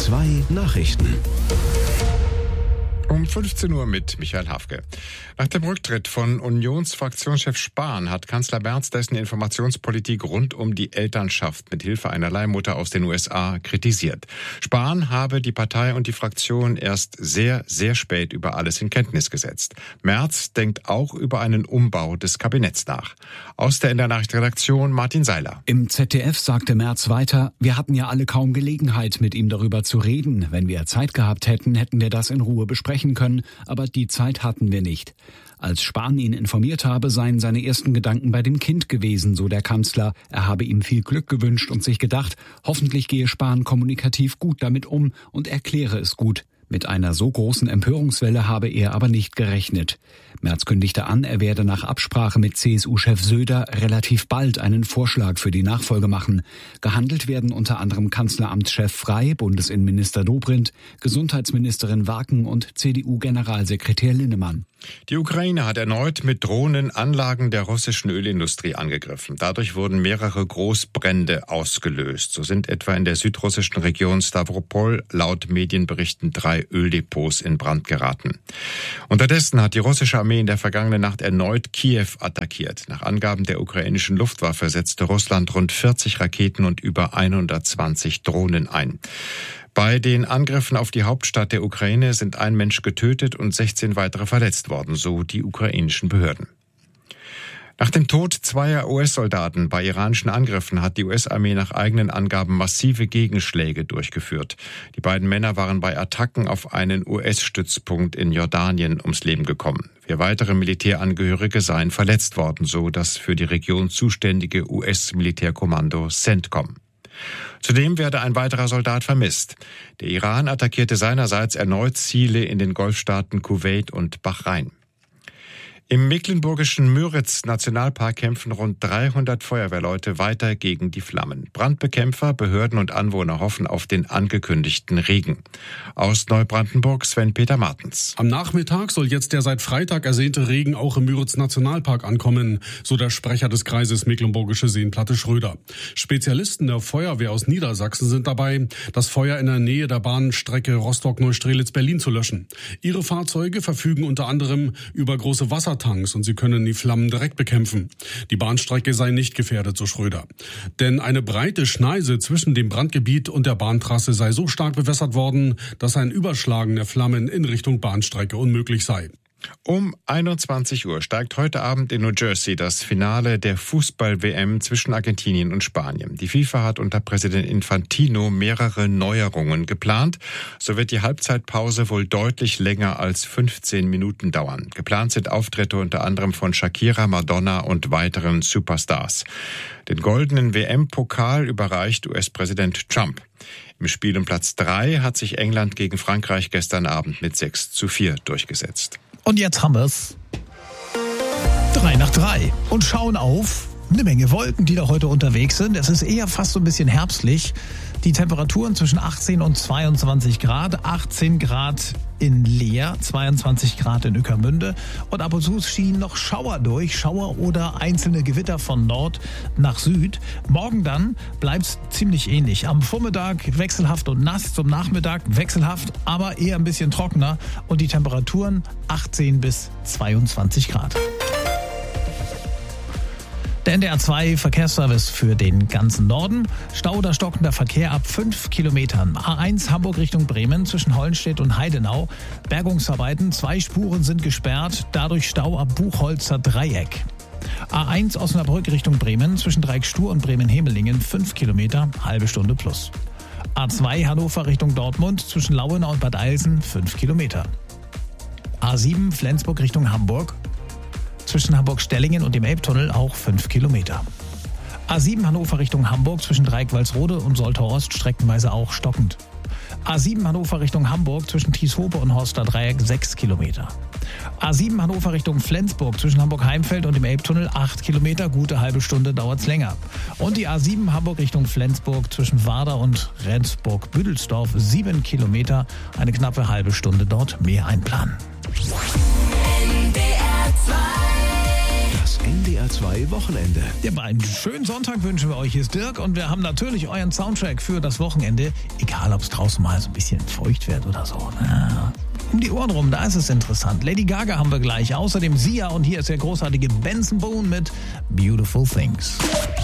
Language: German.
2 Nachrichten. Um 15 Uhr mit Michael Hafke. Nach dem Rücktritt von Unionsfraktionschef Spahn hat Kanzler Merz dessen Informationspolitik rund um die Elternschaft mit Hilfe einer Leihmutter aus den USA kritisiert. Spahn habe die Partei und die Fraktion erst sehr, sehr spät über alles in Kenntnis gesetzt. Merz denkt auch über einen Umbau des Kabinetts nach. Aus der NDR-Nachrichtenredaktion Martin Seiler. Im ZDF sagte Merz weiter, wir hatten ja alle kaum Gelegenheit, mit ihm darüber zu reden. Wenn wir Zeit gehabt hätten, hätten wir das in Ruhe besprechen können, aber die Zeit hatten wir nicht. Als Spahn ihn informiert habe, seien seine ersten Gedanken bei dem Kind gewesen, so der Kanzler. Er habe ihm viel Glück gewünscht und sich gedacht, hoffentlich gehe Spahn kommunikativ gut damit um und erkläre es gut. Mit einer so großen Empörungswelle habe er aber nicht gerechnet. Merz kündigte an, er werde nach Absprache mit CSU-Chef Söder relativ bald einen Vorschlag für die Nachfolge machen. Gehandelt werden unter anderem Kanzleramtschef Frey, Bundesinnenminister Dobrindt, Gesundheitsministerin Waken und CDU-Generalsekretär Linnemann. Die Ukraine hat erneut mit Drohnen Anlagen der russischen Ölindustrie angegriffen. Dadurch wurden mehrere Großbrände ausgelöst. So sind etwa in der südrussischen Region Stavropol laut Medienberichten 3 Öldepots in Brand geraten. Unterdessen hat die russische Armee in der vergangenen Nacht erneut Kiew attackiert. Nach Angaben der ukrainischen Luftwaffe setzte Russland rund 40 Raketen und über 120 Drohnen ein. Bei den Angriffen auf die Hauptstadt der Ukraine sind ein Mensch getötet und 16 weitere verletzt worden, so die ukrainischen Behörden. Nach dem Tod 2 US-Soldaten bei iranischen Angriffen hat die US-Armee nach eigenen Angaben massive Gegenschläge durchgeführt. Die beiden Männer waren bei Attacken auf einen US-Stützpunkt in Jordanien ums Leben gekommen. 4 weitere Militärangehörige seien verletzt worden, so das für die Region zuständige US-Militärkommando CENTCOM. Zudem werde ein weiterer Soldat vermisst. Der Iran attackierte seinerseits erneut Ziele in den Golfstaaten Kuwait und Bahrain. Im mecklenburgischen Müritz-Nationalpark kämpfen rund 300 Feuerwehrleute weiter gegen die Flammen. Brandbekämpfer, Behörden und Anwohner hoffen auf den angekündigten Regen. Aus Neubrandenburg Sven-Peter Martens. Am Nachmittag soll jetzt der seit Freitag ersehnte Regen auch im Müritz-Nationalpark ankommen, so der Sprecher des Kreises Mecklenburgische Seenplatte Schröder. Spezialisten der Feuerwehr aus Niedersachsen sind dabei, das Feuer in der Nähe der Bahnstrecke Rostock-Neustrelitz-Berlin zu löschen. Ihre Fahrzeuge verfügen unter anderem über große Wassertanks und sie können die Flammen direkt bekämpfen. Die Bahnstrecke sei nicht gefährdet, so Schröder. Denn eine breite Schneise zwischen dem Brandgebiet und der Bahntrasse sei so stark bewässert worden, dass ein Überschlagen der Flammen in Richtung Bahnstrecke unmöglich sei. Um 21 Uhr steigt heute Abend in New Jersey das Finale der Fußball-WM zwischen Argentinien und Spanien. Die FIFA hat unter Präsident Infantino mehrere Neuerungen geplant. So wird die Halbzeitpause wohl deutlich länger als 15 Minuten dauern. Geplant sind Auftritte unter anderem von Shakira, Madonna und weiteren Superstars. Den goldenen WM-Pokal überreicht US-Präsident Trump. Im Spiel um Platz 3 hat sich England gegen Frankreich gestern Abend mit 6:4 durchgesetzt. Und jetzt haben wir es. 3 nach 3 und schauen auf eine Menge Wolken, die da heute unterwegs sind. Es ist eher fast so ein bisschen herbstlich. Die Temperaturen zwischen 18 und 22 Grad. 18 Grad in Leer, 22 Grad in Ueckermünde. Und ab und zu schienen noch Schauer durch. Schauer oder einzelne Gewitter von Nord nach Süd. Morgen dann bleibt es ziemlich ähnlich. Am Vormittag wechselhaft und nass, zum Nachmittag wechselhaft, aber eher ein bisschen trockener. Und die Temperaturen 18 bis 22 Grad. Der NDR2 Verkehrsservice für den ganzen Norden. Stau oder stockender Verkehr ab 5 Kilometern. A1 Hamburg Richtung Bremen zwischen Hollenstedt und Heidenau. Bergungsarbeiten, 2 Spuren sind gesperrt. Dadurch Stau ab Buchholzer Dreieck. A1 Osnabrück Richtung Bremen zwischen Dreieckstur und Bremen-Hemelingen 5 Kilometer, halbe Stunde plus. A2 Hannover Richtung Dortmund zwischen Lauenau und Bad Eilsen 5 Kilometer. A7 Flensburg Richtung Hamburg. Zwischen Hamburg-Stellingen und dem Elbtunnel auch 5 Kilometer. A7 Hannover Richtung Hamburg zwischen Dreieck-Walsrode und Soltau-Ost streckenweise auch stockend. A7 Hannover Richtung Hamburg zwischen Thieshope und Horster Dreieck 6 Kilometer. A7 Hannover Richtung Flensburg zwischen Hamburg-Heimfeld und dem Elbtunnel 8 Kilometer, gute halbe Stunde dauert's länger. Und die A7 Hamburg Richtung Flensburg zwischen Warder und Rendsburg-Büdelsdorf 7 Kilometer, eine knappe halbe Stunde dort mehr einplanen. Das NDR SWR2 Wochenende. Ja, einen schönen Sonntag wünschen wir euch. Hier ist Dirk und wir haben natürlich euren Soundtrack für das Wochenende. Egal, ob es draußen mal so ein bisschen feucht wird oder so. Um die Ohren rum, da ist es interessant. Lady Gaga haben wir gleich. Außerdem Sia und hier ist der großartige Benson Boone mit Beautiful Things.